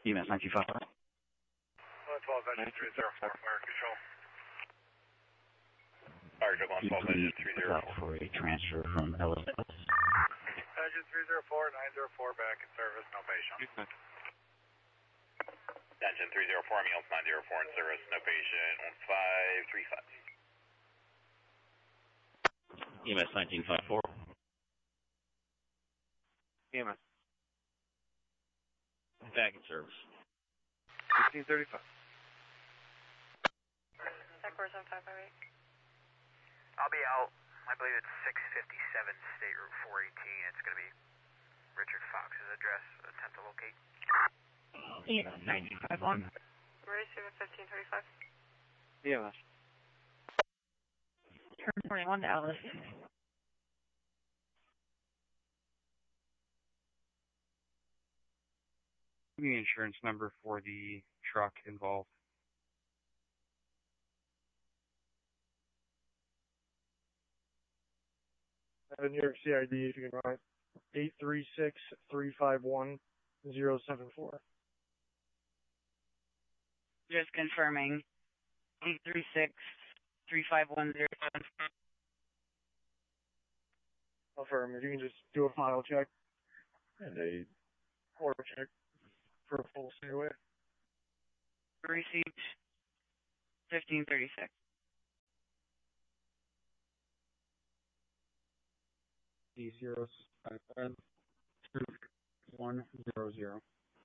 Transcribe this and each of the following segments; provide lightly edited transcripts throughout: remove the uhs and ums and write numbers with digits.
EMS 925. 112 engine 304, fire control. Fire control, 112 engine 304. For a transfer from LSS. Engine 304, 904, back in service, no patient. Engine 304, ambulance 904 in service, no patient, 1535. EMS 1954. EMS. Back in service. 1535. Sector 7558. I'll be out. I believe it's 657 State Route 418. It's going to be Richard Fox's address. Attempt to locate. EMS 951. Ready to 1535. EMS. Turn 21 to Alice. The insurance number for the truck involved. New York CID, if you can write 836-351-074. Just confirming. 836-351-074. Affirm. If you can just do a file check and a order check for a full stay away. Received 1536. D05100.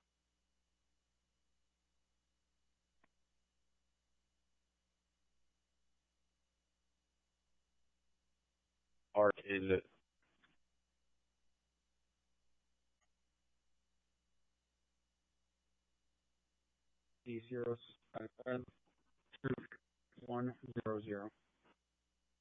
Art is it? D05100.